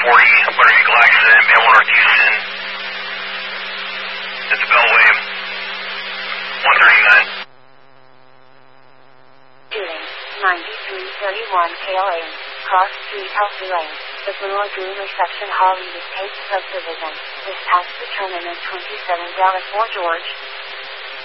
Puerto Eagle accident, Mail North Houston. It's Bellway 139. Doing 9331 KLA, Cross Street, Healthy Lane, the Blue Lagoon Reception Hall East Page Subdivision. This past the terminus 27 Dallas Fort George,